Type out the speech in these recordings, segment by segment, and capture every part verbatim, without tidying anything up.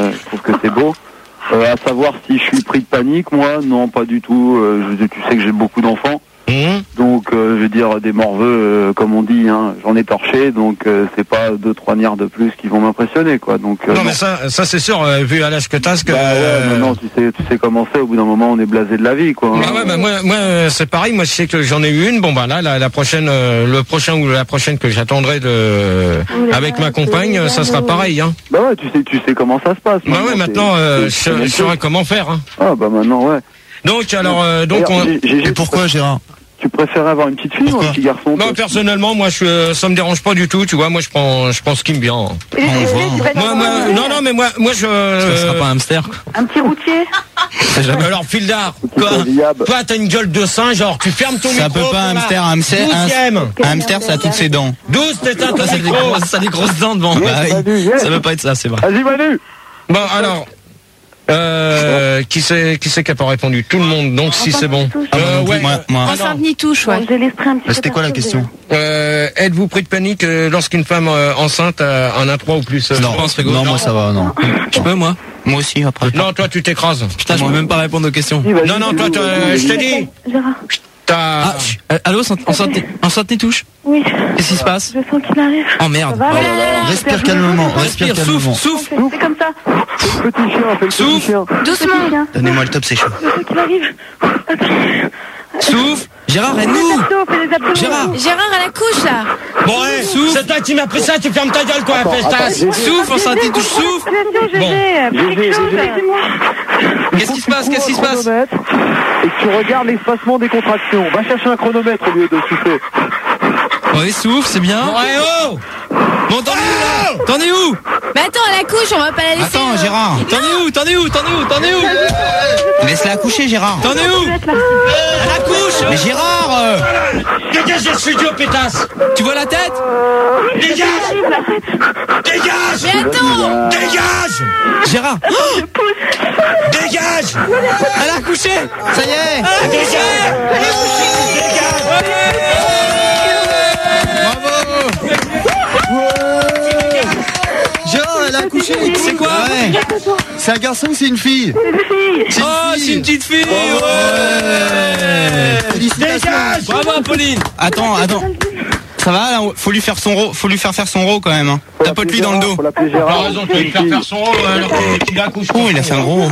euh, je trouve que c'est beau. Euh, à savoir si je suis pris de panique, moi, non, pas du tout. Euh, je, tu sais que j'ai beaucoup d'enfants. Mmh. Donc, euh, je veux dire, des morveux, euh, comme on dit, hein, j'en ai torché, donc euh, c'est pas deux, trois niards de plus qui vont m'impressionner, quoi. Donc, euh, non, non, mais ça, ça c'est sûr, euh, vu à l'âge que t'as, que... Bah ouais, mais non, tu sais, tu sais comment c'est, au bout d'un moment, on est blasé de la vie, quoi. Bah ouais, bah moi, moi c'est pareil, moi je sais que j'en ai eu une, bon bah là, la, la prochaine, euh, le prochain ou la prochaine que j'attendrai de, avec ma compagne, ça sera pareil, hein. Bah ouais, tu sais, tu sais comment ça se passe. Bah ouais, maintenant, euh, je, je saurai comment faire, hein. Ah bah maintenant, ouais. Donc, alors, euh, donc on... Et pourquoi, Gérard? Tu préfères avoir une petite fille ou un petit garçon? Non, personnellement, moi, je, ça me dérange pas du tout. Tu vois, moi, je prends, je prends ce qui me vient. On voit. Moi, moi, non, non, mais moi, moi, je. Ça sera pas un hamster. Un petit routier. Alors, fil d'art. Quoi? Toi, t'as une gueule de singe. Genre, tu fermes ton micro. C'est un peu pas un hamster, un hamster. Un, un hamster, ça a toutes ses dents. douze, t'éteins ton micro. Ça a des grosses dents devant. Bah, oui. Ça veut pas être ça, c'est vrai. Vas-y, Manu. Bon, alors. Euh, qui c'est, qui c'est qui a pas répondu? Tout le monde, donc si c'est bon. Euh, ouais, moi, moi. Enceinte ni touche, ouais. C'était quoi la question? Euh, êtes-vous pris de panique euh, lorsqu'une femme euh, enceinte euh, en a trois ou plus? euh, Non, non, moi ça va, non. Tu peux, moi? Moi aussi, après. Non, toi tu t'écrases. Putain, je peux même pas répondre aux questions. Non, non, toi, je t'ai dit. T'as... Ah, euh, allô, enceinte, enceinte ni touche? Oui. Qu'est-ce qui se passe? Je sens qu'il arrive. Oh merde. Va, oh là là. Respire calmement, respire calmement. Souffle, souffle. C'est comme ça. Fais le petit chien, fais le petit chien. Doucement. Donnez-moi le top, c'est chaud. Je sens qu'il arrive. Attends. Souffle. Gérard, aide-nous. Gérard. Gérard à la couche, là. Bon, ouais, souffle. C'est toi qui m'as pris ça, tu fermes ta gueule, toi, Festas. Souffle, enceinte ni touche, souffle. Bon. Qu'est-ce qui se passe? Qu'est-ce qui se passe? Et que tu regardes l'espacement des contractions. Va chercher un chronomètre au lieu de souffler. Oui, souffle, c'est bien. Ouais, oh. Bon, t'en es où, là? T'en es où? Mais attends, à la couche, on va pas la laisser. Attends, euh... Gérard. T'en es où? T'en es où? T'en es où? T'en es où? Laisse-la accoucher, Gérard. T'en es où? À la couche. Mais Gérard euh... Dégage le studio, pétasse. Tu vois la tête? Dégage. Dégage. Mais attends. Dégage. Gérard. Oh Dégage. Elle a accouché. Ça y est. Elle a accouché. Dégage. Bravo. Gérard, elle a accouché. C'est quoi? Ouais. C'est un garçon ou c'est une fille? C'est une fille. Oh, c'est une petite fille. Ouais. Dégage. Bravo, Apolline. Attends, attends. Ça va là, faut lui faire son ro, faut lui faire faire son ro quand même. Hein. Tapote lui dans le dos. Faut l'appeler Gérard. T'as raison, tu vas lui faire faire son rôle alors qu'il accouche. Oh, il a fait un ro.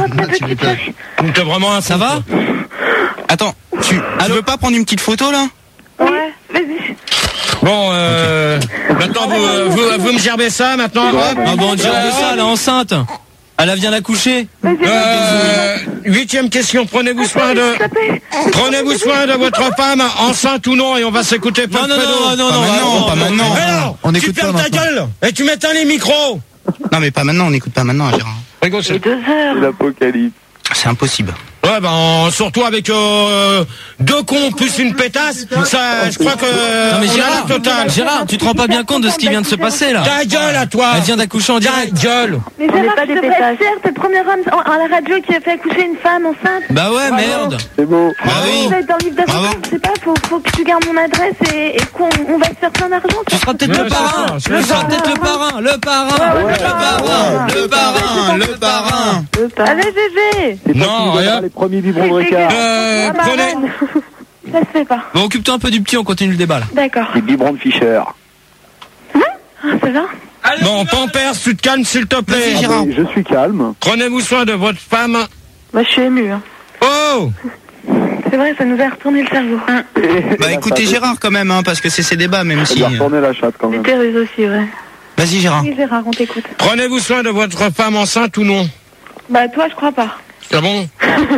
T'es vraiment un. Ça va? Attends, tu, tu veux pas prendre une petite photo là? Ouais, vas-y. Bon, euh, maintenant vous, vous, vous me gerbez ça maintenant. Ah bon, on gerbe ça, elle est enceinte. Elle vient d'accoucher. Euh, huitième question, prenez-vous soin de, prenez-vous soin de votre femme, enceinte ou non, et on va s'écouter pas. Non, non, non, non, non, non, pas maintenant. Mais non, on tu écoute fermes pas ta maintenant. gueule et tu m'éteins les micros. Non, mais pas maintenant, on n'écoute pas maintenant, Gérard. Rigo, c'est deux heures. L'apocalypse. C'est impossible. Ouais, ben, surtout avec euh, deux cons plus une pétasse, ça, je crois que... Non mais on a Gérard, la totale. Gérard, tu te rends pas bien compte de ce qui vient de se passer là? Ta gueule à toi. Elle vient d'accoucher en direct. Ta gueule. Mais Gérard, pas des pétasses. T'es le premier homme à la radio qui a fait accoucher une femme enceinte. Bah ouais, merde. C'est beau. Bah oui. Vous êtes dans le livre Bravo. d'affaires, je sais pas, faut, faut que tu gardes mon adresse et, et qu'on on va se faire plein d'argent. Tu seras peut-être Ouais, le c'est parrain. ça, c'est Tu seras ça. peut-être le parrain, le parrain, le parrain, le parrain, le parrain. Allez, bébé. C'est toi Non, qui nous rien. donneras les premiers biberons de Ricard. Euh, Ah, bah, prenez... Anne. Ça se fait pas. Bon, occupe-toi un peu du petit, on continue le débat là. D'accord. Les biberons de Fischer. Ah, ça va? Bon, Pampers, tu te calmes s'il te plaît. Vas-y, Gérard. Ah, mais je suis calme. Prenez-vous soin de votre femme. Bah, je suis émue. Hein. Oh. C'est vrai, ça nous a retourné le cerveau. Hein. Bah écoutez Gérard quand même, hein, parce que c'est ses débats même si. Il a retourné la chatte quand même. C'était russe aussi, ouais. Vas-y Gérard. Oui, Gérard, on t'écoute. Prenez-vous soin de votre femme enceinte ou non? Bah, toi, je crois pas. C'est bon.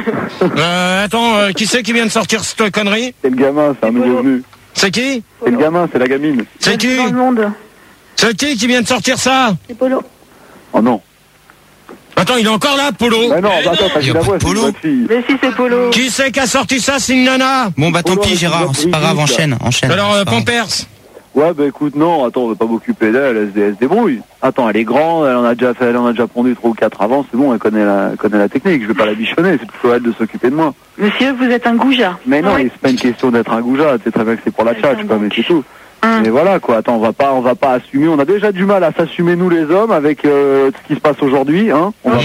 euh, Attends, euh, qui c'est qui vient de sortir cette connerie? C'est le gamin, c'est un nouveau venu. C'est qui? C'est le gamin, c'est la gamine. C'est qui? Dans le monde. C'est qui qui vient de sortir ça? C'est Polo. Oh non. Attends, il est encore là, Polo. Bah non, bah attends, t'as Il y vu a la pas voix, de c'est une Polo. bonne fille. Mais si, c'est Polo. Qui c'est qui a sorti ça? C'est une nana. Bon bah tant Polo, pis c'est Gérard, une c'est pas grave, Brigitte. enchaîne, enchaîne. Alors, euh, C'est pas grave. Pampers. Ouais, bah écoute, non, attends, on va pas m'occuper d'elle, elle, se- elle se débrouille. Attends, elle est grande, elle en a déjà fait, elle en a déjà pondu trois ou quatre avant, c'est bon, elle connaît la, elle connaît la technique, je vais pas la bichonner, c'est plutôt elle de s'occuper de moi. Monsieur, vous êtes un goujat. Mais non, Ouais. et c'est pas une question d'être un goujat, c'est très bien que c'est pour la tchatch, quoi, mais c'est tout. Hum. Mais voilà, quoi, attends, on va pas, on va pas assumer, on a déjà du mal à s'assumer, nous les hommes, avec euh, ce qui se passe aujourd'hui, hein. On va